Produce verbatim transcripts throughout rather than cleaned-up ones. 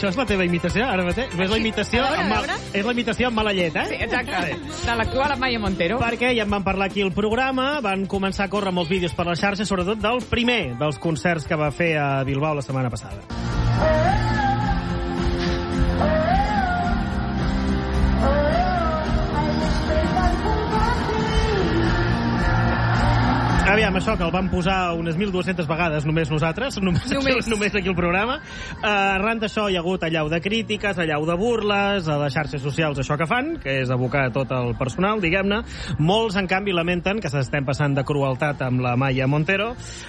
això és la teva imitació, ara mateix? És la imitació, veure, amb, mal, és la imitació amb mala llet, eh? Sí, exacte. De l'actual Amaya Montero. Perquè ja en van parlar aquí al programa, van començar a córrer molts vídeos per les xarxes, sobretot del primer dels concerts que va fer a Bilbao la setmana passada. Aviam, això que el vam posar unes mil dues-centes vegades només nosaltres, només, només. només aquí al programa. Uh, arran d'això hi ha hagut allau de crítiques, allau de burles, a les xarxes socials això que fan, que és abocar tot el personal, diguem-ne. Molts, en canvi, lamenten que s'estem passant de crueltat amb la Amaya Montero.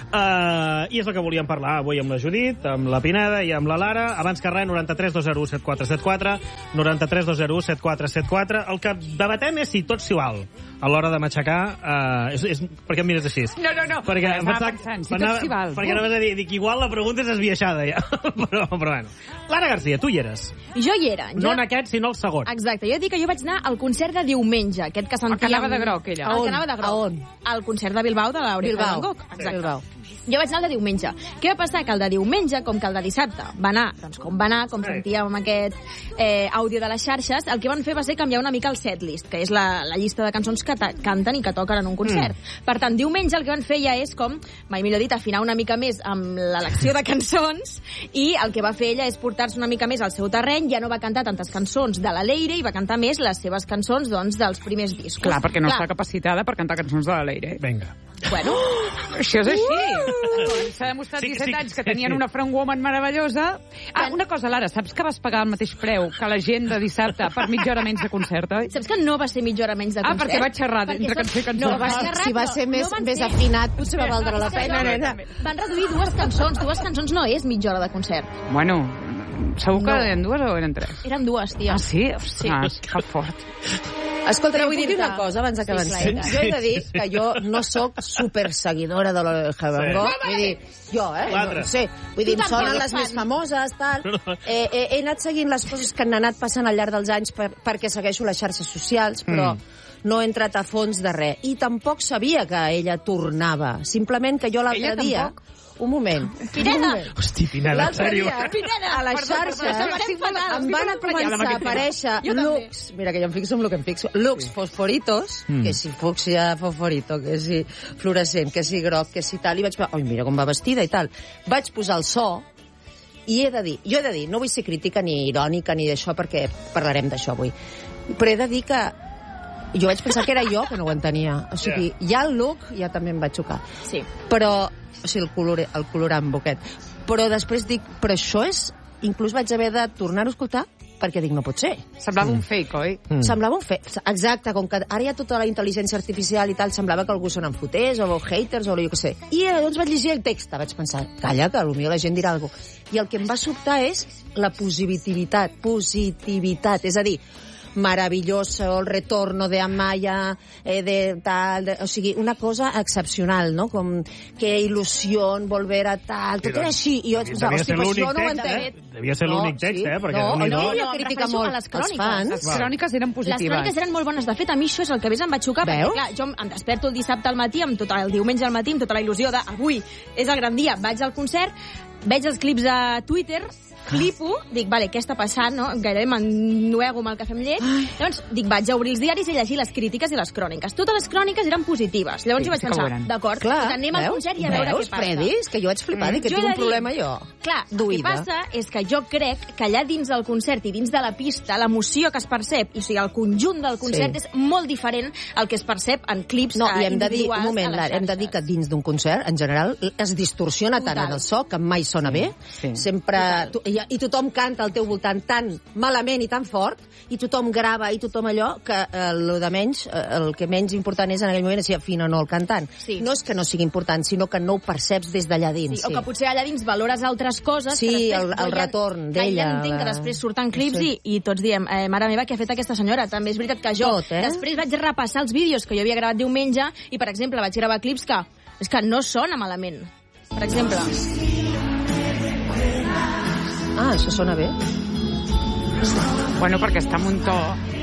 Uh, I és el que volíem parlar avui amb la Judit, amb la Pineda i amb la Lara. Abans que res, noranta-tres dos zero u set quatre set quatre, noranta-tres dos zero u set quatre set quatre. El que debatem és si tot s'hi val a l'hora de matxacar. Uh, és, és, per què em mires així? No, no, no. Perquè em estava pensava, pensant, si anava, tot s'hi val. perquè anaves a dir, dic, igual la pregunta és esbiaixada, ja. però, però bueno. Lara García, tu hi eres. Jo hi era. No Jo... en aquest, sinó el segon. Exacte. Jo dic que jo vaig anar al concert de diumenge, aquest que sentíem... El que anava de groc, ella. El que anava de groc. A on? Al concert de Bilbao de l'Aurea Bilbao. Van Gogh. Exacte. Bilbao. Jo vaig anar el de diumenge. Què va passar? Que el de diumenge, com que el de dissabte va anar, doncs com va anar, com sentíem amb aquest eh, àudio de les xarxes, el que van fer va ser canviar una mica el setlist, que és la, la llista de cançons que canten i que toquen en un concert. Mm. Per tant, diumenge el que van fer ja és com, mai millor dit, afinar una mica més amb l'elecció de cançons, i el que va fer ella és portar-se una mica més al seu terreny, ja no va cantar tantes cançons de la Leire i va cantar més les seves cançons, doncs, dels primers discos. Clar, perquè no Clar. està capacitada per cantar cançons de la Leire. Vinga. Bueno, oh, això és així. Uh! S'ha demostrat sí, disset sí, anys que sí, tenien sí. una frangwoman meravellosa. Ah, una cosa, Lara, saps que vas pagar el mateix preu que la gent de dissabte per mitja hora menys de concert, oi? saps que no va ser mitja hora menys de concert? Ah, perquè vaig xerrar entre cançó i cançó. No, va xerrar, si va ser no, més, no més ser... afinat, potser va valdre la pena, nena. Van reduir dues cançons. Dues cançons no és mitja hora de concert. Bueno, segur que No. eren dues o eren tres? Eren dues, tia. Ah, sí? Ostres, que fort. Escolta, Però vull dir que- una cosa abans que Sí, avancem. clar, Jo he de dir que jo no sóc superseguidora de l'Oreja Van Gogh. Vull dir, jo, eh? L'altre. No sé. Vull dir, Tu em sonen tampoc, les fan. més famoses, tal. Eh, eh, he anat seguint les coses que han anat passant al llarg dels anys per, perquè segueixo les xarxes socials, però mm. no he entrat a fons de res. I tampoc sabia que ella tornava. Simplement que jo l'altre Ella dia... tampoc? Un moment. Pineda! Hosti, Pineda, en L'altre sèrio. dia, Pineda! a les Perdó, perdó, xarxes estem fatal, em van a estic començar a aquest aparèixer Jo també. looks, mira que jo em fixo en el que em fixo, looks fosforitos, Mm. que si fúcsia fosforito, que si fluorescent, que si groc, que si tal, i vaig pensar, oi, mira com va vestida i tal. Vaig posar el so, i he de dir, jo he de dir, no vull ser crítica ni irònica ni d'això, perquè parlarem d'això avui, però he de dir que jo vaig pensar que era jo que no ho entenia. O sigui, ja el look ja també em va xocar. Sí. Però, o sigui, el, color, el colorant boquet. Però després dic, però això és... Inclús vaig haver de tornar-ho a escoltar perquè dic, no pot ser. Semblava un fake, oi? Mm. Semblava un fe... Exacte, com que ara hi ha tota la intel·ligència artificial i tal, semblava que algú se n'en fotés, o haters, o jo què sé. I llavors vaig llegir el text, vaig pensar, calla, que potser la gent dirà alguna cosa. I el que em va sobtar és la positivitat, positivitat, és a dir, maravilloso, el retorno de Amaya, eh, de tal, de, o sigui, una cosa excepcional, no? Com que il·lusió, volver a tal, tot era així. I jo vaig pensar, hosti, però això no ho entenc. Eh? Devia ser l'únic text, eh? Perquè no, no, no, hi no, havia em crítica refereixo molt a les als cròniques. fans. Les cròniques eren Les positives. cròniques eren molt bones. De fet, a mi això és el que més em va xocar, Veus? perquè, clar, jo em desperto el dissabte al matí, amb tot el diumenge al matí, amb tota la il·lusió de avui és el gran dia, vaig al concert, veig els clips a Twitter, flipo, dic, vale, què està passant, no? Gairebé m'ennuego amb el cafè amb llet. Llavors, dic, vaig a obrir els diaris i llegir les crítiques i les cròniques. Totes les cròniques eren positives. Llavors Sí, jo vaig sí que ho pensar, eren. d'acord, Clar, doncs anem al veus? concert i a veure Veus, què passa. predis? Que jo vaig flipar, dic que Jo he tinc de un dir- problema jo. Clar, el que Duida. passa és que jo crec que allà dins del concert i dins de la pista, l'emoció que es percep, i o sigui, el conjunt del concert Sí. és molt diferent al que es percep en clips No, eh, i hem de dir, un individuals moment, a les Lara, hem de dir que xarxes. dins d'un concert, en general, es distorsiona tant Total. en el so que mai sona bé. sí. Sempre... Tu, i, I tothom canta al teu voltant tan malament i tan fort, i tothom grava i tothom allò, que eh, el de menys, eh, el que menys important és en aquell moment és si afina o no el cantant. Sí. No és que no sigui important, sinó que no ho perceps des d'allà dins. Sí, o que potser allà dins valores altres coses. Sí, que després, el- el jo ja- retorn que d'ella, Ja entenc que la- després surten clips Sí. i, i tots diem, eh, mare meva, què ha fet aquesta senyora? També és veritat que jo Tot, eh? després vaig repassar els vídeos que jo havia gravat diumenge i, per exemple, vaig gravar clips que és que no sona malament. Per exemple, Ah, això sona bé. Bueno, perquè està en un to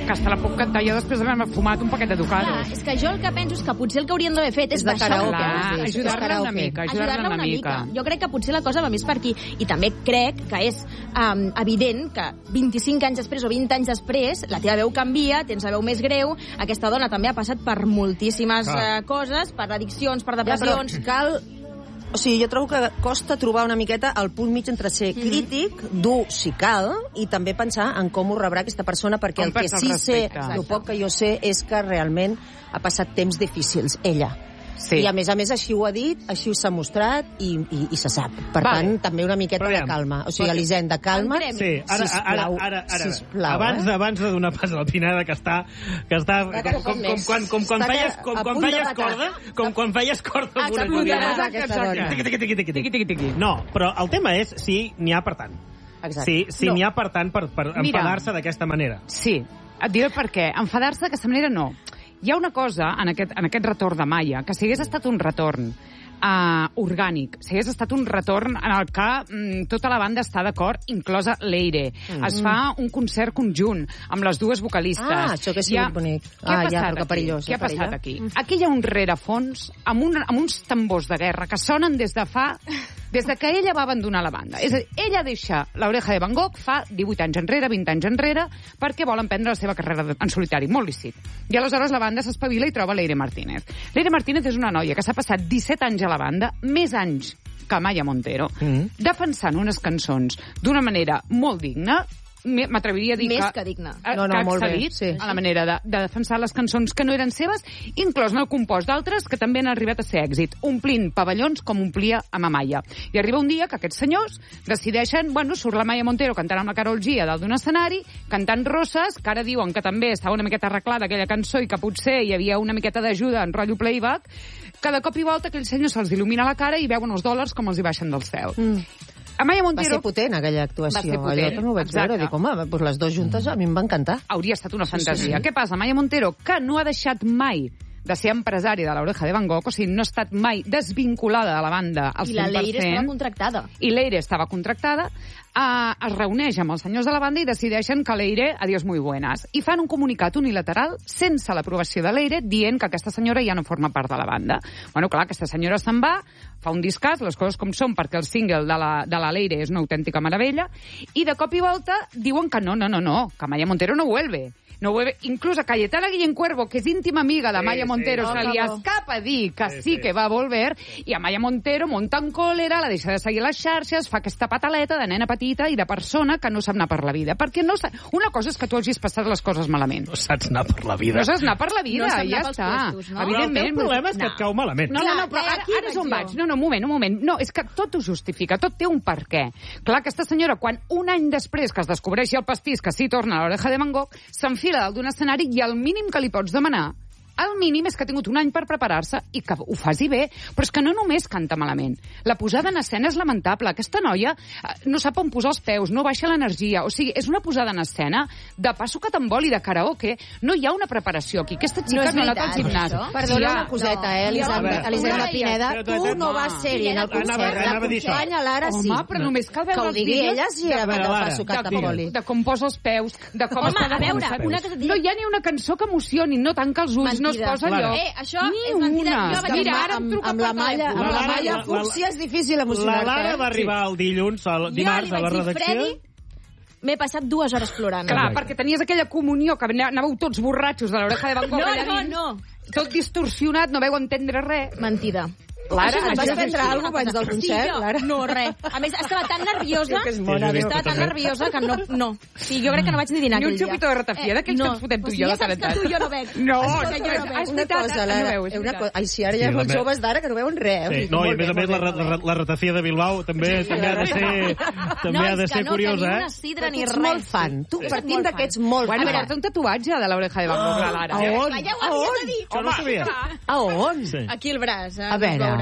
que hasta la puc cantar jo després d'haver-me fumat un paquet de Ducados. És que jo el que penso és que potser el que haurien d'haver fet és, és de baixar karaoke, una ajudar-la una mica, ajudar-la una mica. Jo crec que potser la cosa va més per aquí. I també crec que és um, evident que vint-i-cinc anys després o vint anys després la teva veu canvia, tens la veu més greu, aquesta dona també ha passat per moltíssimes ah. uh, coses, per addiccions, per depressions... Ja, cal... O sigui, jo trobo que costa trobar una miqueta el punt mig entre ser crític, mm-hmm. dur si cal, i també pensar en com ho rebrà aquesta persona, perquè com el que sí sé, el poc que jo sé, és que realment ha passat temps difícils, ella. Sí. I a més a més així ho ha dit, així s'ha mostrat i, i, i se sap. Per vale. tant, també una miqueta de calma. O sigui, Elisenda, calma, sí, ara, sisplau, ara, ara, ara, sisplau. Abans, eh? abans de donar pas a la Pineda, que està... Que està com, com, com, quan, com, quan feies, com, quan feies corda, com quan feies corda amb una judida. Tiqui-tiqui-tiqui. No, però el tema és si n'hi ha per tant. Exacte. Si, si no. n'hi ha per tant per, per enfadar-se d'aquesta manera. Sí, et diré per què. Enfadar-se d'aquesta manera no. Hi ha una cosa en aquest, en aquest retorn de Maia, que si hagués estat un retorn uh, orgànic, si hagués estat un retorn en el que mm, tota la banda està d'acord, inclosa Leire. Mm. Es fa un concert conjunt amb les dues vocalistes. Ah, això que sí, ha... bonic. Què ha ah, passat ja, però que aquí? perillós. Què ha passat aquí? Aquí hi ha un rerefons amb, un, amb uns tambors de guerra que sonen des de fa... Des de que ella va abandonar la banda. És a dir, ella deixa l'Oreja de Van Gogh fa divuit anys enrere, vint anys enrere, perquè vol emprendre la seva carrera en solitari, molt lícit. I aleshores la banda s'espavila i troba Leire Martínez. Leire Martínez és una noia que s'ha passat disset anys a la banda, més anys que Maia Montero, mm-hmm. defensant unes cançons d'una manera molt digna, m'atreviria a dir més que, que digna. No, no, que ha molt accedit bé, sí. a la manera de, de defensar les cançons que no eren seves, inclòs en el compost d'altres que també han arribat a ser èxit, omplint pavellons com omplia amb Amaya. I arriba un dia que aquests senyors decideixen, bueno, surt la Maia Montero cantant amb la Karol G a dalt d'un escenari, cantant Roses, que ara diuen que també estava una miqueta arreglada aquella cançó i que potser hi havia una miqueta d'ajuda en rotllo playback, que de cop i volta aquells senyors se'ls il·lumina la cara i veuen els dòlars com els hi baixen del cel. Mm. Amaya Montero... Va ser potent, aquella actuació. Va ser potent. Allò també ho vaig Exacte. veure. Dic, home, doncs les dues juntes a mi em va encantar. Hauria estat una fantasia. Sí, sí, sí. Què passa? Amaya Montero, que no ha deixat mai de ser empresària de l'Oreja de Van Gogh, o sigui, no ha estat mai desvinculada de la banda al cent per cent. I la Leire estava contractada. I Leire estava contractada. Uh, es reuneix amb els senyors de la banda i decideixen que Leire, adiós muy buenas. I fan un comunicat unilateral sense l'aprovació de Leire dient que aquesta senyora ja no forma part de la banda. Bueno, clar, aquesta senyora se'n va, fa un discàs, les coses com són, perquè el single de la, de la Leire és una autèntica meravella, i de cop i volta diuen que no, no, no, no, que Amaya Montero no vuelve. No vuelve. Inclús a Cayetana Guillén Cuervo, que és íntima amiga de sí, Amaya Montero, sí. se li escapa a dir que sí, sí, sí que va a volver, i Amaya Montero monta en còlera, la deixa de seguir les xarxes, fa aquesta pataleta de nena petita i de persona que no sap anar per la vida. Perquè no sa... Una cosa és que tu hagis passat les coses malament. No saps anar per la vida. No saps anar per la vida, no ja està. Puestos, no? Evidentment. Però el teu problema és que et cau malament. No, no, no, però ara, ara és on vaig. No, no, un moment, un moment. No, és que tot ho justifica, tot té un per què. Clar, aquesta senyora, quan un any després que es descobreixi el pastís que sí torna a l'Oreja de Van Gogh, s'enfila dalt d'un escenari i el mínim que li pots demanar, el mínim és que ha tingut un any per preparar-se i que ho faci bé, però és que no només canta malament. La posada en escena és lamentable. Aquesta noia no sap on posar els peus, no baixa l'energia. O sigui, és una posada en escena de passo que t'emboli, de karaoke. No hi ha una preparació aquí. Aquesta xica no, no ha anat al gimnàs. Perdona una coseta, eh, Elisenda, Elisenda Pineda. Tu no vas ser-hi en el concert. La companya Lara sí. Home, però només cal veure que ho digui ella si era de passo que t'emboli. De com posa els peus, de com... Home, a veure, una cosa... No hi ha ni una cançó que emocioni, no tanca els ulls, no es posa allò. Eh, això ni és mentida. Una. Jo vaig Mira, ara em truca amb la malla, amb la malla fúcsia és difícil emocionar-te. La Lara va arribar el dilluns, el dimarts, a la redacció. M'he passat dues hores plorant. Clar, perquè tenies aquella comunió que anàveu tots borratxos de l'Oreja de Van Gogh. No, no, no. Tot distorsionat, no veu entendre res. Mentida. Lara, vas prendre alguna cosa abans del concert, sí, Lara? No, res. A més, estava tan nerviosa, que és mona, estava tan nerviosa que no, no. Sí, jo crec que no vaig ni dinar ni aquell dia. Ni un xupito de ratafia, d'aquells que ens fotem tu i jo de tant en tant. Ja saps que tu i jo no veig. No, que jo no veig. Una cosa, Lara, una cosa. Ai, si ara hi ha molts joves d'ara que no veuen res. Sí, no, i a més a més la, la ratafia de Bilbao també també ha de ser també ha de ser curiosa, eh? No, és que no tenia una sidra ni res. Tu ets molt fan. Tu partint d'aquests molt fan. Bueno, porta un tatuatge de l'Oreja de Van Gogh, la Lara. A on? Ja ho havies de dir. Jo no sabia. A on? Aquí al braç. A veure.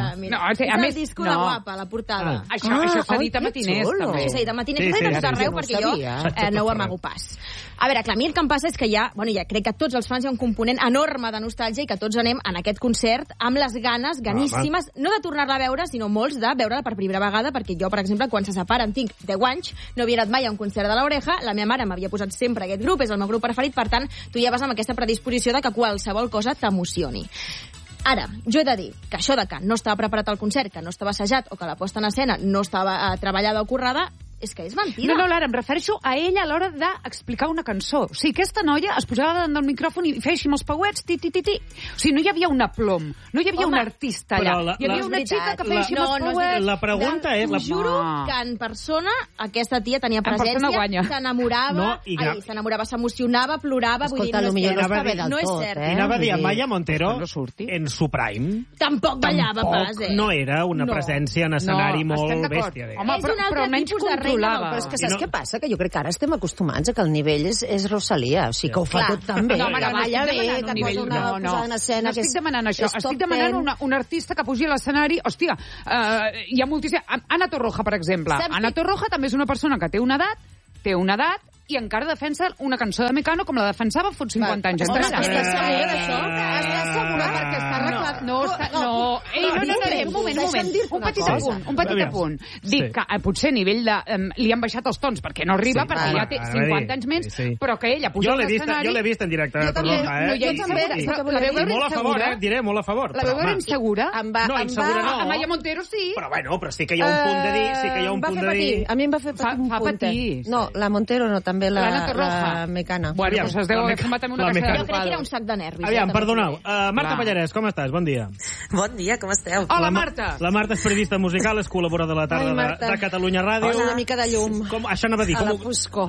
mira, mira. No, és a el més, disco no. de Guapa, la portada. Ah. Això, Ah, això s'ha ai, dit a que Matiners, xulo. també. Això s'ha dit a Matiners, Sí, sí, sí, sí, sí, arreu, sí, perquè no jo sabia. eh, no ho amago pas. A veure, clar, a mi el que em passa és que hi ha, bueno, ja crec que tots els fans hi ha un component enorme de nostàlgia i que tots anem en aquest concert amb les ganes, ganíssimes, no de tornar-la a veure, sinó molts de veure-la per primera vegada, perquè jo, per exemple, quan se separen, tinc deu anys, no havia anat mai a un concert de l'Oreja, la meva mare m'havia posat sempre aquest grup, és el meu grup preferit, per tant, tu ja vas amb aquesta predisposició de que qualsevol cosa t'emocioni. Ara, jo he de dir que això de que no estava preparat el concert, que no estava assajat o que la posta en escena no estava eh, treballada o currada, és que és mentida. No, no, Lara, em refereixo a ella a l'hora d'explicar una cançó. O sigui, aquesta noia es posava davant del micròfon i feia així amb els pauets, ti, ti, ti, ti. O sigui, no hi havia un aplom, no hi havia Home, un artista allà. però la- Hi havia la- una xica que feia la- així no, amb els no és pauets. veritat. La pregunta és... La... T'ho juro Home. que en persona aquesta tia tenia persona presència, guanya. s'enamorava, No, i gra- ai, s'enamorava, s'emocionava, plorava, vull dir, Escolta, no és potser cert. no està bé del No és tot, cert. eh? I anava a dir, Vull dir, Amaya Montero, Quan no surti. en su prime, Tampoc ballava pas, eh? no era una No. presència en escenari No, molt estem d'acord. bèstia. diguem. Home, És però, un altre però almenys tipus de reina del- controlava. Però és que I saps no- què passa? Que jo crec que ara estem acostumats a que el nivell és, és Rosalia, o sigui que ho fa Clar. tot tan bé, No, home, que no, balla estic bé, demanant que un posa nivell. una No, no, posada en escena no que estic és, demanant això. és top Estic demanant ten. una, un artista que pugi a l'escenari. Hòstia, eh, hi ha moltíssim... Anna Torroja, per exemple. Saps Anna que- Torroja també és una persona que té una edat, té una edat, i encara defensa una cançó de Mecano com la defensava fot cinquanta anys Home, enrere. estàs segura d'això? Estàs segura perquè està arreglat? No, està, no. no, Ei, no, no, no, no, un moment, un moment. Deixa'm dir-te Un una petit cosa. apunt, un petit Aviam. apunt. Dic Sí. que eh, potser a nivell de... Um, li han baixat els tons perquè no arriba, Sí, perquè home, ja té a cinquanta veure, anys més, sí, sí. però que ella puja Jo a l'he vist, l'escenari... jo l'he vist en directe, Jo a també, Torroja, eh? no, jo I- també, i- però la veu I molt a favor, insegura. eh? Diré molt a favor. La però, veu home, insegura? Em va, No, em insegura va, no. A Maya Montero sí. Però bueno, però sí que hi ha un punt de dir... Sí que hi ha un em va punt fer de dir... patir. A mi em va fer Fa- patir un fa puntet. patir, No, la Montero no, també la, L'Anna Torroja. la Mecana. Bueno, Aviam, doncs es deu la haver Meca- fumat en una la caixa de Mecana. Jo crec que era liquado. un sac de nervis. Aviam, eh, també. perdoneu. Uh, Marta Clar. Pallarès, com estàs? Bon dia. Bon dia, com esteu? Hola, La Ma- Marta. La Marta és periodista musical, és col·laboradora de la tarda Ai, de, Marta. de Catalunya Ràdio. Posa una mica de llum. Com, això anava a dir. A com la ho- foscor.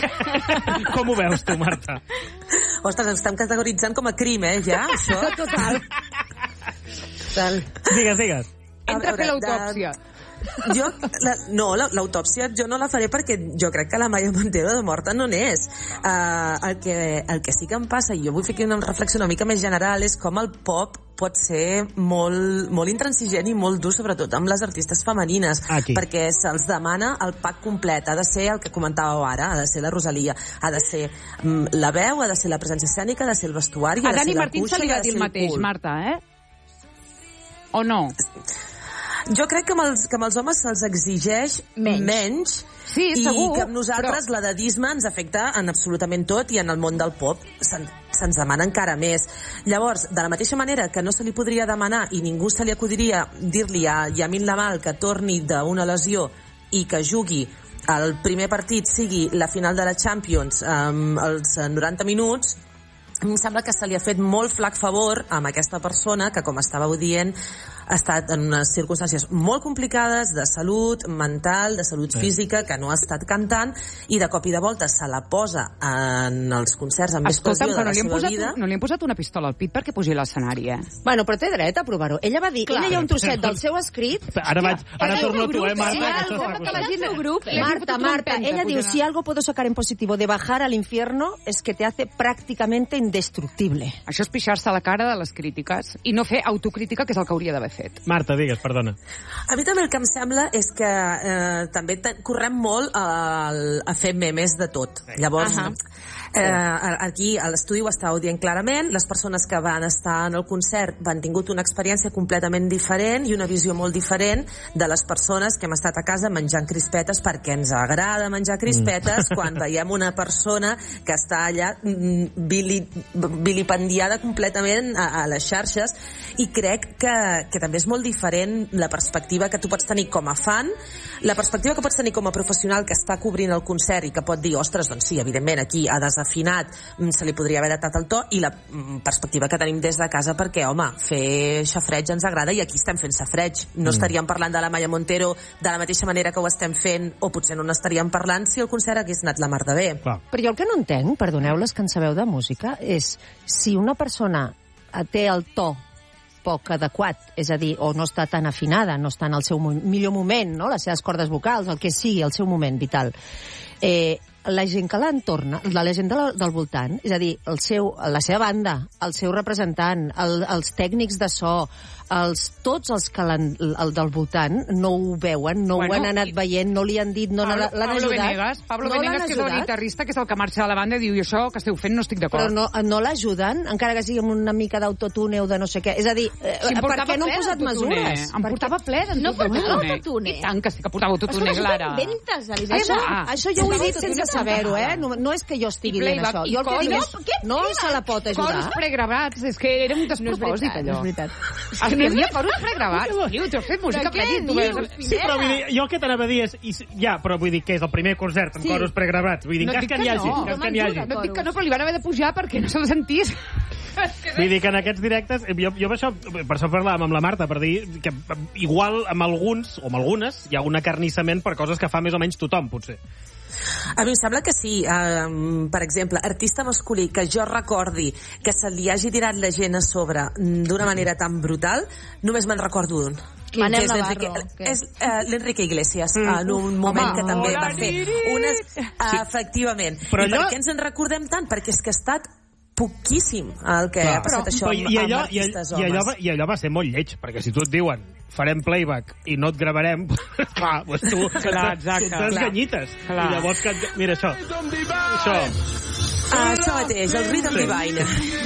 Afegi- com ho veus tu, Marta? Ostres, ens estem categoritzant com a crim, eh, ja, això? Total. Total. Digues, digues. Entra a fer veure, l'autòpsia. de- Jo, la, no, la- l'autòpsia jo no la faré perquè jo crec que la Maya Montero de morta no n'és. Uh, el, que, el que sí que em passa, i jo vull fer aquí una reflexió una mica més general, és com el pop pot ser molt, molt intransigent i molt dur, sobretot amb les artistes femenines, Aquí. perquè se'ls demana el pack complet. Ha de ser el que comentàveu ara, ha de ser la Rosalia, ha de ser mm, la veu, ha de ser la presència escènica, ha de ser el vestuari, A ha de Dani ser la Martín cuixa se li i ha va de dir ser el el mateix, cul. Marta, eh? O no? Jo crec que amb els, que amb els homes se'ls exigeix Menys. menys Sí, i segur, que amb nosaltres però- l'edadisme ens afecta en absolutament tot i en el món del pop se'n- se'ns demana encara més. Llavors, de la mateixa manera que no se li podria demanar i ningú se li acudiria dir-li a Yamin Lamal que torni d'una lesió i que jugui el primer partit sigui la final de la Champions amb els noranta minuts, a mi em sembla que se li ha fet molt flac favor amb aquesta persona que, com estàveu dient, ha estat en unes circumstàncies molt complicades de salut mental, de salut Sí. física, que no ha estat cantant, i de cop i de volta se la posa en els concerts amb més Escolta'm, pressió que de no la li, han seva posat, vida. un- no li han posat una pistola al pit perquè pugi a l'escenari, eh? Bueno, però té dret a provar-ho. Ella va dir, Clar. ella hi ha un trosset del seu escrit. Ara, vaig, ara el torno a meu tu, eh, grup, Marta? sí, que això algo, està que la costant. gent del grup... li han Marta, fotut una Marta, empenta, ella diu, posarà. si algo puedo sacar en positivo de bajar al infierno es que te hace prácticamente indestructible. Això és pixar-se a la cara de les crítiques i no fer autocrítica, que és el que hauria d'haver fet. Marta, digues, perdona. A mi també el que em sembla és que eh, també te- correm molt a, a fer memes de tot. Llavors, Ahà. eh, aquí a l'estudi ho estàveu dient clarament, les persones que van estar en el concert van tingut una experiència completament diferent i una visió molt diferent de les persones que hem estat a casa menjant crispetes perquè ens agrada menjar crispetes mm. quan veiem una persona que està allà mm, vili, vilipendiada completament a, a les xarxes, i crec que, que també és molt diferent la perspectiva que tu pots tenir com a fan, la perspectiva que pots tenir com a professional que està cobrint el concert i que pot dir, ostres, doncs sí, evidentment aquí ha desafinat, mm, se li podria haver datat el to, i la mm, perspectiva que tenim des de casa perquè, home, fer xafreig ens agrada i aquí estem fent xafreig. No mm. estaríem parlant de la Maya Montero de la mateixa manera que ho estem fent, o potser no n'estaríem parlant si el concert hagués anat la mar de bé. Clar. Però jo el que no entenc, perdoneu les que en sabeu de música, és si una persona té el to poc adequat, és a dir, o no està tan afinada, no està en el seu mo- millor moment, no? Les seves cordes vocals, el que sigui, el seu moment vital. Eh, la gent que l'entorna, la gent de la, del voltant, és a dir, el seu, la seva banda, el seu representant, el, els tècnics de so, els, tots els que l'han, el del voltant no ho veuen, no bueno, ho han anat veient, no li han dit, no l'han ajudat. Pablo Venegas, Pablo no Venegas, que és el guitarrista, que és el que marxa de la banda i diu, i això que esteu fent no estic d'acord. Però no, no l'ajuden, encara que sigui amb una mica d'autotune o de no sé què. És a dir, si per què no han posat mesures? Em portava ple d'autotune. No portava autotune. I tant que sí que portava autotune, Clara. Inventes, això, això jo ho he dit sense saber-ho, eh? No, no és que jo estigui dient això. Jo el que dic és, no se la pot ajudar. Coros pregravats, és que era un despropòsit, allò. No és veritat. És que hi havia coros pregravats. Tio, t'has fet música petit. Sí, però vull dir, jo el que t'anava a dir és, ja, però vull dir que és el primer concert amb coros pregravats. Vull dir, cas que n'hi hagi, cas que n'hi hagi. No et dic que no, però li van haver de pujar perquè no se'l sentís. Vull dir que en aquests directes, jo, jo per, això, per això parlàvem amb la Marta, per dir que igual amb alguns, o amb algunes, hi ha un acarnissament per coses que fa més o menys tothom, potser. A mi em sembla que sí. Um, per exemple, artista masculí que jo recordi que se li hagi tirat la gent a sobre d'una manera tan brutal, només me'n recordo d'un. Manel és Navarro. És uh, l'Enrique Iglesias, mm. en un moment Home, que també va fer unes... Uh, sí. Efectivament. Però I allò... per què ens en recordem tant? Perquè és que ha estat poquíssim el que Clar. ha passat però, això amb, i allò, amb artistes i, i, allò va, I allò va ser molt lleig, perquè si tu et diuen farem playback i no et gravarem, clar, pues tu clar, exacte, t'esganyites. I llavors, que, mira això. Això. Ah, això mateix, el Rhythm sí. Divine.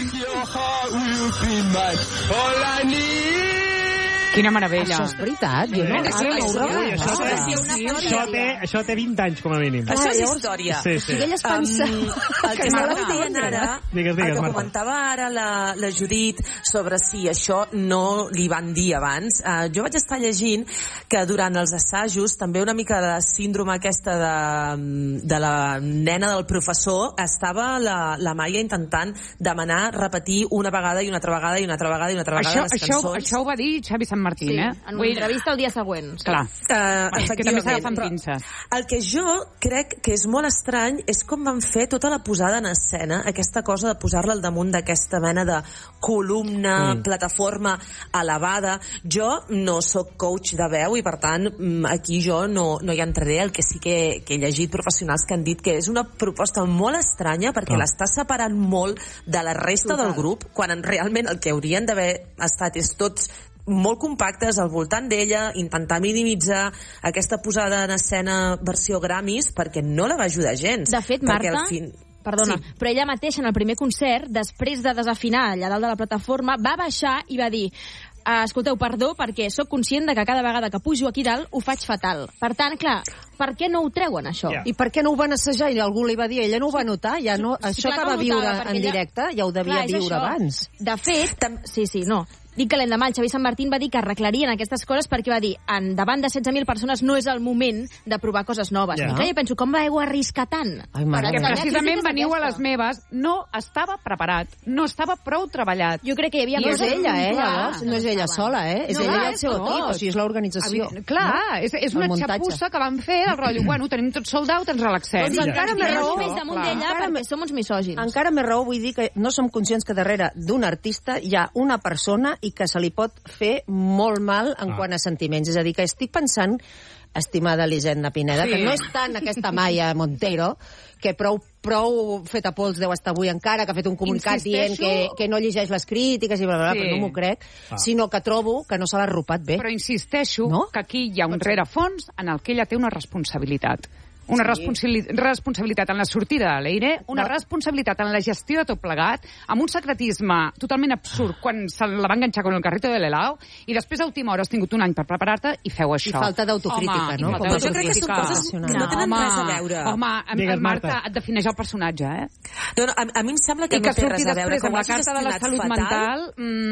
Quina meravella. Això és veritat. Jo no, sí, ara, sí, no, sí, això, no, sí, sí, això, té, això té vint anys, com a mínim. Això és història. Sí, sí. I ell es pensa... Um, el que estava dient ara, digues, digues, el que comentava ara la, la Judit sobre si això no li van dir abans, uh, jo vaig estar llegint que durant els assajos també una mica de síndrome aquesta de, de la nena del professor estava la, la Maia intentant demanar repetir una vegada i una altra vegada i una altra vegada i una altra vegada això, les això, cançons. Això ho va dir Xavi Sant Martín, sí, eh? en una entrevista el dia següent. Clar. Uh, és que també s'agafen pinces. El que jo crec que és molt estrany és com van fer tota la posada en escena, aquesta cosa de posar-la al damunt d'aquesta mena de columna, mm. plataforma elevada. Jo no sóc coach de veu i per tant aquí jo no, no hi entraré. El que sí que, que he llegit professionals que han dit que és una proposta molt estranya perquè oh. l'està separant molt de la resta Total. del grup, quan realment el que haurien d'haver estat és tots molt compactes al voltant d'ella, intentar minimitzar aquesta posada en escena versió Grammys, perquè no la va ajudar gens. De fet, Marta, fin... perdona, sí. però ella mateixa en el primer concert, després de desafinar allà dalt de la plataforma, va baixar i va dir Uh, escolteu, perdó, perquè sóc conscient de que cada vegada que pujo aquí dalt ho faig fatal. Per tant, clar, per què no ho treuen, això? Yeah. I per què no ho van assajar? I algú li va dir, ella no ho va notar? Ja no, sí, això clar, que va no viure en ella... directe ja ho devia clar, viure això. abans. De fet, tam... sí, sí, no. Dic que l'endemà el Xavi Sant Martín va dir que arreglarien aquestes coses perquè va dir, en davant de setze mil persones no és el moment de provar coses noves. Yeah. I clar, jo penso, com vau arriscar tant? Ai, perquè precisament veniu a les meves, no estava preparat, no estava prou treballat. Jo crec que hi havia... No és ella, eh, llavors. No és ella sola, eh? És no, ella i el seu equip, o sigui, és l'organització. Clar, no? és, és una xapussa que van fer, el rotllo, bueno, tenim tot sold out, ens relaxem. Doncs encara més raó, més damunt d'ella perquè som uns misògins. Encara més raó, vull dir que no som conscients que darrere d'un artista hi ha una persona i que se li pot fer molt mal en ah. quant a sentiments. És a dir, que estic pensant, estimada Elisenda Pineda, sí. que no és tant aquesta Maia Montero, que prou, prou feta pols deu estar avui encara, que ha fet un comunicat Insisteixo... dient que, que no llegeix les crítiques i bla, bla, bla, sí. però no m'ho crec, ah. sinó que trobo que no se l'ha arropat bé. Però insisteixo no? que aquí hi ha un rerefons en el que ella té una responsabilitat. Una sí. responsabilitat en la sortida de l'Eire, una no. responsabilitat en la gestió de tot plegat, amb un secretisme totalment absurd quan se la va enganxar con el carrito de l'helao, i després a última hora has tingut un any per preparar-te i feu això. I falta d'autocrítica, no? Però jo crec que són coses que no tenen home, res a veure. Home, Digues, Marta, et defineix el personatge, eh? No, no, a, a mi em sembla que I no que té res a veure. I que amb la carta de la salut fatal, mental...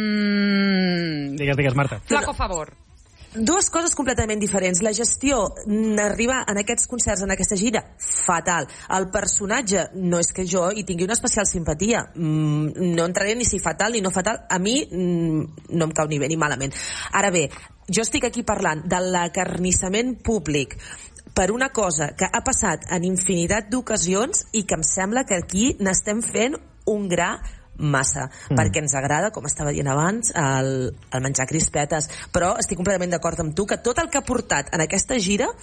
Mmm... Digues, digues, Marta. Flaco favor. Dues coses completament diferents. La gestió, arribar en aquests concerts, en aquesta gira, fatal. El personatge, no és que jo hi tingui una especial simpatia. Mm, no entraré ni si fatal ni no fatal. A mi mm, no em cau ni bé ni malament. Ara bé, jo estic aquí parlant de l'acarnissament públic per una cosa que ha passat en infinitat d'ocasions i que em sembla que aquí n'estem fent un gra massa, mm. perquè ens agrada, com estava dient abans, el, el menjar crispetes, però estic completament d'acord amb tu que tot el que ha portat en aquesta gira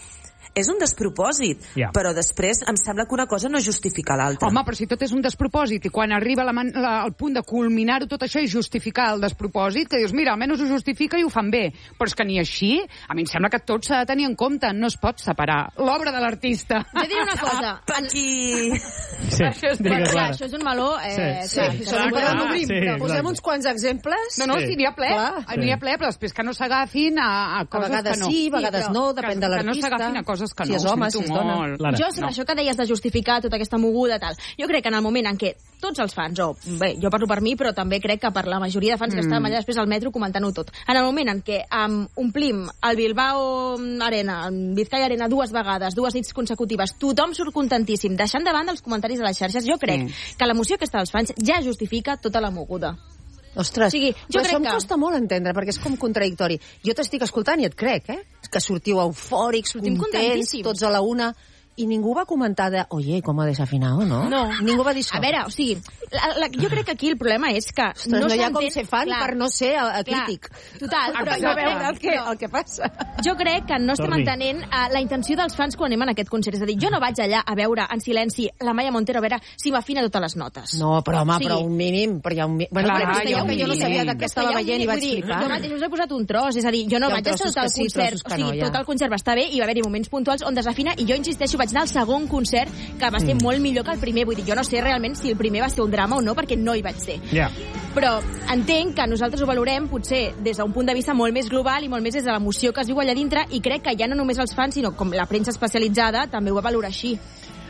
és un despropòsit, yeah. però després em sembla que una cosa no justifica l'altra. Home, però si tot és un despropòsit i quan arriba la man, la, el punt de culminar-ho tot això i justificar el despropòsit, que dius, mira, almenys ho justifica i ho fan bé, però és que ni així, a mi em sembla que tot s'ha de tenir en compte, no es pot separar l'obra de l'artista. Jo diré una cosa. Aquí... Sí, això, és, digues, clar, això és un meló... Eh, sí, clar, sí, això Clar, és un clar, meló. obrim, sí, però exacte. posem uns quants exemples. No, no, Sí. sí, n'hi ha ple, Clar. n'hi ha ple, però després que no s'agafin a, a A coses vegades que no. sí, a vegades però no, que- depèn de Que no l'artista. s'agafin a coses que Si no. és home, ho sento si és dona. molt. Lara, Jo, sobre no. això que deies de justificar tota aquesta moguda, tal, jo crec que en el moment en què tots els fans, o bé, jo parlo per mi, però també crec que per la majoria de fans que Mm. estàvem allà després al metro comentant-ho tot, en el moment en què um, omplim el Bilbao Arena, el Vizcaya Arena dues vegades, dues nits consecutives, tothom surt contentíssim, deixant de banda els comentaris a les xarxes, jo crec Sí. que l'emoció aquesta dels fans ja justifica tota la moguda. Ostres, O sigui, jo però crec això em que- costa molt entendre, perquè és com contradictori. Jo t'estic escoltant i et crec, eh? Que sortiu eufòrics, Sortim contents, contentíssims. tots a la una, i ningú va comentar de, oye, com ha desafinado, no? No. Ningú va dir això. A veure, o sigui, la, la, jo crec que aquí el problema és que Ostres, no, no hi ha com s'entén- ser fan clar, per no ser a, a clar, crític. Total, però Per jo no veure crec, el que, el que passa. jo crec que no estem Torni. entenent uh, la intenció dels fans quan anem en aquest concert. És a dir, jo no vaig allà a veure en silenci la Maya Montero a veure si m'afina totes les notes. No, però home, O sigui, però un mínim, però hi ha un mínim. Bueno, Clar, però és hi que ha jo, un que jo no mínim. sabia de És què que estava hi ha un veient i mínim, vaig vull dir, flipar. Jo mateix us he posat un tros, és a dir, jo no Hi ha vaig estar trossos tot el que sí, concert, trossos o que sigui, no, ja. tot el concert va estar bé i va haver-hi moments puntuals on desafina i jo insisteixo, vaig anar al segon concert que va ser Mm. molt millor que el primer, vull dir, jo no sé realment si el primer va ser un drama o no perquè no hi vaig ser. Ja. Però entenc que nosaltres ho valorem potser des d'un punt de vista molt més global i molt més des de l'emoció que es viu allà dintre i crec que ja no només els fans, sinó com la premsa especialitzada també ho va valorar així.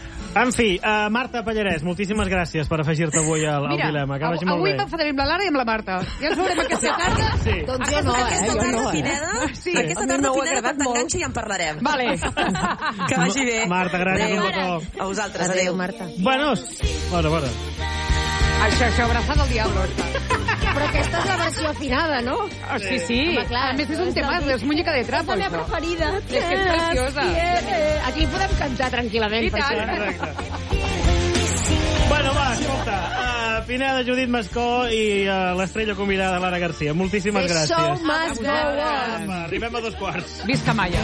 En fi, uh, Marta Pallarès, moltíssimes gràcies per afegir-te avui al, al Mira, dilema. Que vagi avui molt bé. m'enfadaré amb la Lara i amb la Marta. Ja ens veurem aquesta tarda. Sí. Doncs jo no, eh? Aquesta Jo tarda, no, eh? Pineda, Sí. aquesta A mi tarda, m'ho ha Pineda, agradat quan molt. t'enganxi ja en parlarem. Vale. Que vagi bé. Marta, gràcies Adéu. un petó. A vosaltres, Adéu, adéu. Marta. Bueno, bueno, bueno. Això, això, abraçada al diablo. Però aquesta és la versió afinada, no? Oh, sí, sí. Home, clar, a més, és un tema, és muñeca de trapo, És la meva això. preferida. És que és preciosa. Aquí podem cantar tranquil·lament. I per tant. això. Exacte. Bueno, va, escolta, uh, Pineda, Judit Mascó i uh, l'estrella convidada Lara Garcia. Moltíssimes The gràcies. show must go on. Va, arribem a dos quarts. Visca Maya.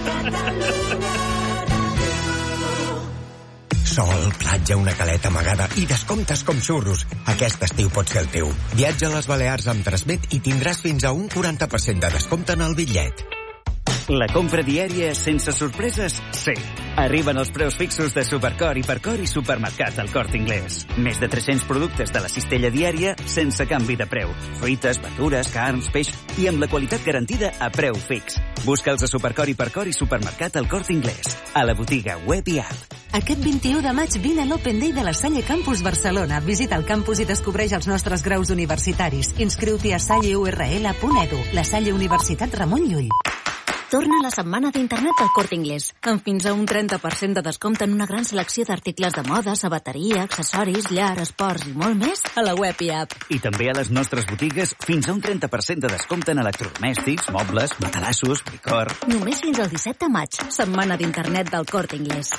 Sol, platja, una caleta amagada i descomptes com xurros. Aquest estiu pot ser el teu. Viatja a les Balears amb Transmet i tindràs fins a un quaranta per cent de descompte en el bitllet. La compra diària sense sorpreses? Sí. Arriben els preus fixos de Supercor, Hipercor i Supermercat al Corte Inglés. Més de tres-cents productes de la cistella diària sense canvi de preu. Fruites, verdures, carns, peix i amb la qualitat garantida a preu fix. Busca'ls a Supercor, Hipercor i Supermercat al Corte Inglés. A la botiga web i app. Aquest vint-i-u de maig vine a l'Open Day de la Salle Campus Barcelona. Visita el campus i descobreix els nostres graus universitaris. Inscriu-t'hi a salle u erre ele punt edu. La Salle Universitat Ramon Llull. Torna la setmana d'internet al Corte Inglés, amb fins a un trenta per cent de descompte en una gran selecció d'articles de moda, sabateria, accessoris, llar, esports i molt més a la web i app. I també a les nostres botigues fins a un trenta per cent de descompte en electrodomèstics, mobles, matalassos, licor... Només fins al disset de maig, setmana d'internet del Corte Inglés.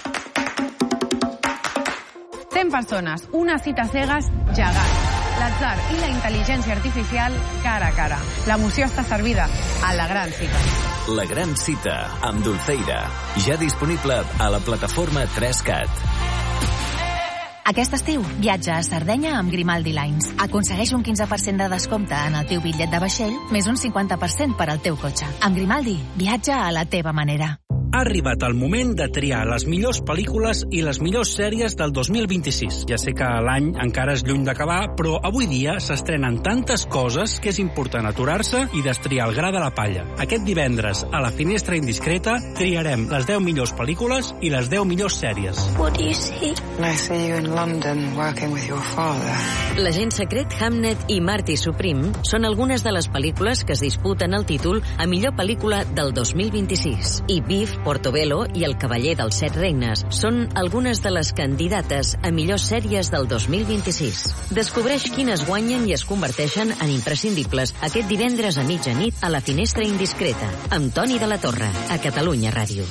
cent persones, una cita cegues gegant. L'atzar i la intel·ligència artificial cara a cara. L'emoció està servida a la gran cita. La gran cita, amb Dulceida. Ja disponible a la plataforma tres cat. Aquest estiu, viatja a Sardenya amb Grimaldi Lines. Aconsegueix un quinze per cent de descompte en el teu bitllet de vaixell, més un cinquanta per cent per al teu cotxe. Amb Grimaldi, viatja a la teva manera. Ha arribat el moment de triar les millors pel·lícules i les millors sèries del dos mil vint-i-sis. Ja sé que l'any encara és lluny d'acabar, però avui dia s'estrenen tantes coses que és important aturar-se i destriar el gra de la palla. Aquest divendres, a la Finestra Indiscreta, triarem les deu millors pel·lícules i les deu millors sèries. What do you see? I see you in London working with your father. L'agent secret Hamnet i Marty Supreme són algunes de les pel·lícules que es disputen el títol a millor pel·lícula del dos mil vint-i-sis. I Beef, Portobello i El cavaller dels set regnes són algunes de les candidates a millors sèries del dos mil vint-i-sis. Descobreix quines guanyen i es converteixen en imprescindibles aquest divendres a mitjanit a la Finestra Indiscreta, amb Toni de la Torre, a Catalunya Ràdio.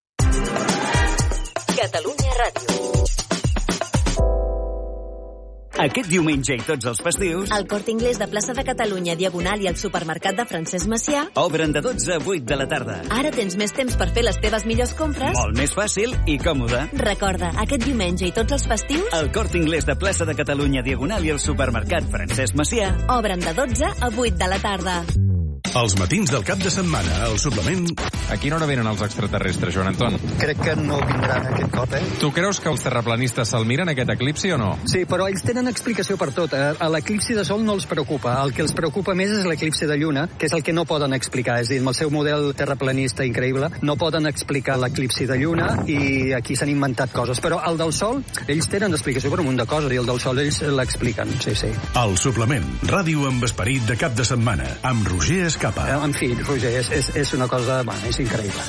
Catalunya Ràdio. Aquest diumenge i tots els festius... El Corte Inglés de Plaça de Catalunya, Diagonal i el supermercat de Francesc Macià obren de dotze a vuit de la tarda. Ara tens més temps per fer les teves millors compres. Molt més fàcil i còmode. Recorda, aquest diumenge i tots els festius... El Corte Inglés de Plaça de Catalunya, Diagonal i el supermercat Francesc Macià obren de dotze a vuit de la tarda. Els matins del cap de setmana, al suplement... A quina hora venen els extraterrestres, Joan Anton? Crec que no vindran aquest cop, eh? Tu creus que els terraplanistes se'l miren, aquest eclipsi, o no? Sí, però ells tenen explicació per tot. A l'eclipsi de sol no els preocupa. El que els preocupa més és l'eclipsi de lluna, que és el que no poden explicar. És a dir, amb el seu model terraplanista increïble, no poden explicar l'eclipsi de lluna i aquí s'han inventat coses. Però el del sol, ells tenen explicació per un munt de coses i el del sol ells l'expliquen, sí, sí. El suplement, ràdio amb esperit de cap de setmana, amb Roger Escapa. En fi, Roger, és, és, és una cosa... Bueno, és increïble.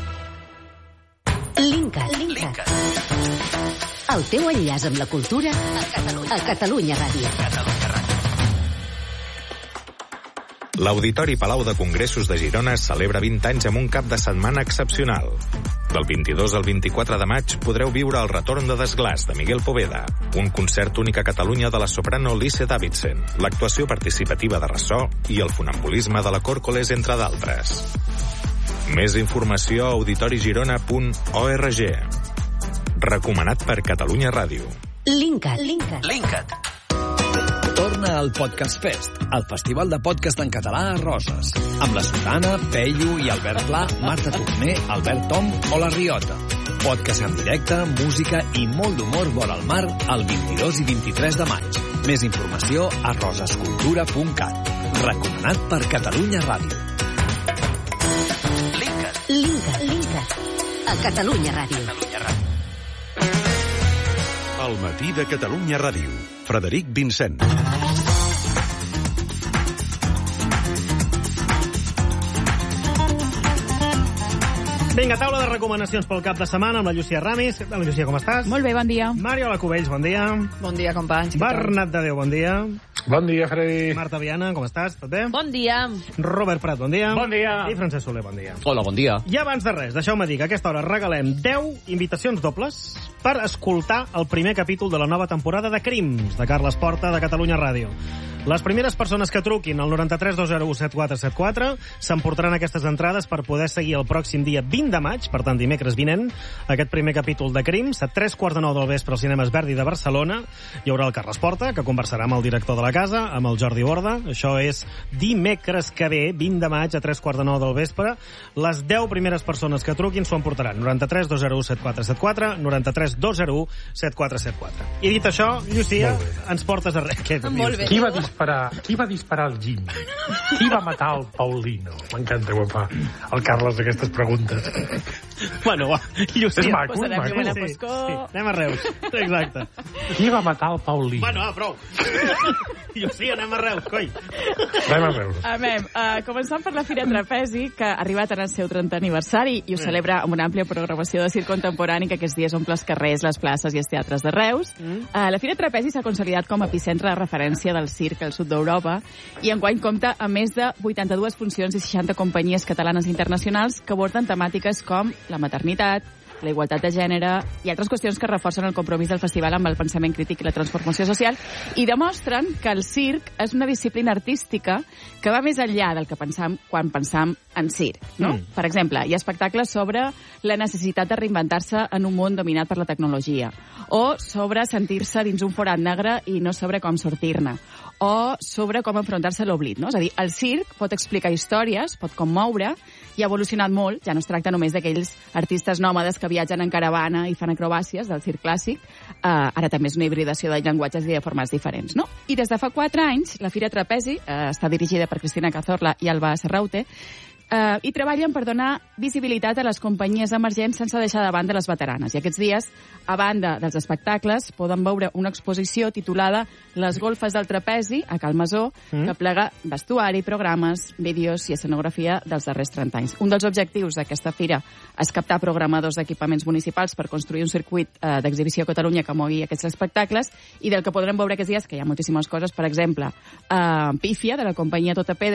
Linkat. Linkat. El teu enllaç amb la cultura a Catalunya, a Catalunya Ràdio. Catalunya Ràdio. L'Auditori Palau de Congressos de Girona celebra vint anys amb un cap de setmana excepcional. Del vint-i-dos al vint-i-quatre de maig podreu viure el retorn de Desglaç de Miguel Poveda, un concert únic a Catalunya de la soprano Lise Davidson, l'actuació participativa de ressò i el funambulisme de la Còrcoles, entre d'altres. Més informació a auditorigirona punt org. Recomanat per Catalunya Ràdio. Linkat. Linkat. Linkat. Torna al Podcast Fest, el festival de podcast en català a Roses, amb la Sotana, Peyu i Albert Pla, Marta Torner, Albert Tom o La Riota. Podcast en directe, música i molt d'humor vora el mar el vint-i-dos i vint-i-tres de maig. Més informació a rosescultura punt cat. Recomanat per Catalunya Ràdio. Linkat. Linkat. Linkat. A Catalunya Ràdio. Catalunya Ràdio. El matí de Catalunya Ràdio. Frederic Vincent. Vinga, taula de recomanacions pel cap de setmana amb la Llucia Ramis. La Llucia, com estàs? Molt bé, bon dia. Mariola Cubells, bon dia. Bon dia, companys. Bernat de Déu, bon dia. Bon dia, Freddy. Marta Viana, com estàs? Tot bé? Bon dia. Robert Prat, bon dia. Bon dia. I Francesc Soler, bon dia. Hola, bon dia. I abans de res, deixeu-me dir que a aquesta hora regalem deu invitacions dobles per escoltar el primer capítol de la nova temporada de Crims, de Carles Porta, de Catalunya Ràdio. Les primeres persones que truquin al noranta-tres dos zero u set quatre set quatre s'emportaran aquestes entrades per poder seguir el pròxim dia vint de maig, per tant dimecres vinent, aquest primer capítol de Crims. A tres quarts de nou del vespre als cinemes Verdi de Barcelona hi haurà el Carles Porta, que conversarà amb el director de la casa, amb el Jordi Borda. Això és dimecres que ve, vint de maig, a tres quarts de nou del vespre. Les deu primeres persones que truquin s'ho emportaran. noranta-tres dos zero u set quatre set quatre, noranta-tres dos zero u set quatre set quatre. I dit això, Llucia, ens portes a res. Molt bé. Qui va disparar, qui va disparar el Jimmy? Qui va matar el Paulino? M'encanta quan fa el Carles aquestes preguntes. Bueno, va, Llucia. És maco, és maco. Sí, sí. Anem a Reus. Exacte. Qui va matar el Paulino? Bueno, va, prou. Llucia, anem a Reus, coi. Anem a Reus. Anem, uh, començant per la Fira Trapezi, que ha arribat en el seu trentè aniversari i ho celebra amb una àmplia programació de circ contemporani que aquests dies omple els carrers, les places i els teatres de Reus. Mm. Uh, la Fira Trapezi s'ha consolidat com a epicentre de referència del circ al sud d'Europa i enguany compta amb més de vuitanta-dues funcions i seixanta companyies catalanes i internacionals que aborden temàtiques com la maternitat, la igualtat de gènere i altres qüestions que reforcen el compromís del festival amb el pensament crític i la transformació social i demostren que el circ és una disciplina artística que va més enllà del que pensam quan pensam en circ, no? Mm. Per exemple, hi ha espectacles sobre la necessitat de reinventar-se en un món dominat per la tecnologia, o sobre sentir-se dins un forat negre i no saber com sortir-ne, o sobre com enfrontar-se a l'oblit, no? És a dir, el circ pot explicar històries, pot commoure, i ha evolucionat molt, ja no es tracta només d'aquells artistes nòmades que viatgen en caravana i fan acrobàcies del circ clàssic, eh, ara també és una hibridació de llenguatges i de formats diferents, no? I des de fa quatre anys, la Fira Trapezi, eh, està dirigida per Cristina Cazorla i Alba Serraute, Uh, i treballen per donar visibilitat a les companyies emergents sense deixar de banda les veteranes. I aquests dies, a banda dels espectacles, poden veure una exposició titulada Les golfes del trapezi, a Cal Masó, mm. que plega vestuari, programes, vídeos i escenografia dels darrers trenta anys. Un dels objectius d'aquesta fira és captar programadors d'equipaments municipals per construir un circuit uh, d'exhibició a Catalunya que mogui aquests espectacles i del que podrem veure aquests dies, que hi ha moltíssimes coses, per exemple, uh, Pífia, de la companyia Tota Pedra,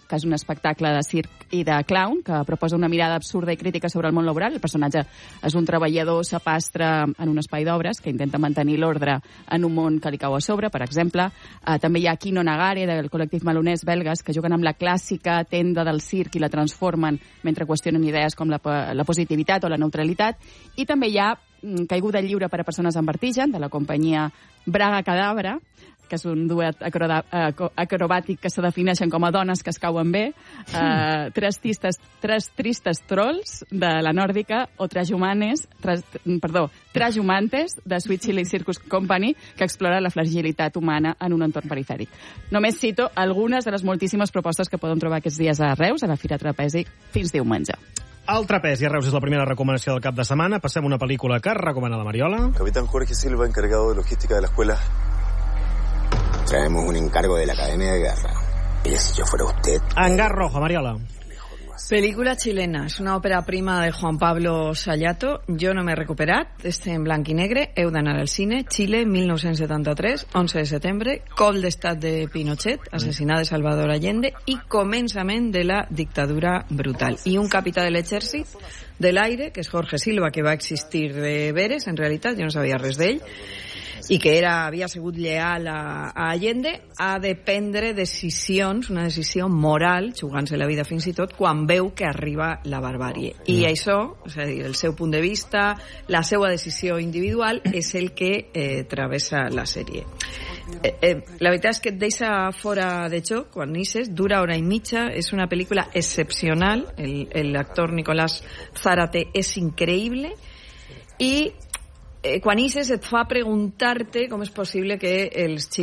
que és un espectacle de circ i de clown, que proposa una mirada absurda i crítica sobre el món laboral. El personatge és un treballador sapastre en un espai d'obres que intenta mantenir l'ordre en un món que li cau a sobre, per exemple. Uh, també hi ha Kino Nagare, del col·lectiu malonès belgues, que juguen amb la clàssica tenda del circ i la transformen mentre qüestionen idees com la, la positivitat o la neutralitat. I també hi ha Caiguda lliure per a persones amb vertigen, de la companyia Braga Cadabra, que és un duet acrobàtic que se defineixen com a dones que es cauen bé, uh, tres, tistes, tres tristes trolls de la nòrdica, o Trajumanes, tres, perdó, Trajumantes, de Sweet Chili Circus Company, que explora la fragilitat humana en un entorn perifèric. Només cito algunes de les moltíssimes propostes que podem trobar aquests dies a Reus, a la Fira Trapezi, fins diumenge. El trapezi a Reus és la primera recomanació del cap de setmana. Passem a una pel·lícula que recomana la Mariola. Capitán Jorge Silva, encargado de logística de la escuela. Traemos un encargo de la Academia de Guerra. Mire, si yo fuera usted... Hangar Rojo, Mariola. Pel·lícula xilena, és una òpera prima de Juan Pablo Sayato. Jo no m'he recuperat, este en blanc i negre, heu d'anar al cine. Xile, mil nou-cents setanta-tres, onze de setembre, cop d'estat de Pinochet, assassinat de Salvador Allende i començament de la dictadura brutal. I un capità de l'exèrcit de l'aire, que és Jorge Silva, que va existir de veres, en realitat, jo no sabia res d'ell, i que era, havia sigut lleal a, a Allende, ha de prendre decisions, una decisió moral, jugant-se la vida fins i tot, quan veu que arriba la barbàrie. I mm. això, és a dir, el seu punt de vista, la seva decisió individual, és el que eh, travessa la sèrie. Eh, eh, la veritat és que et deixa fora de joc quan neixes, dura hora i mitja, és una pel·lícula excepcional, l'actor Nicolás Zárate és increïble, i eh, quan ixes et fa preguntar-te com és possible que els xics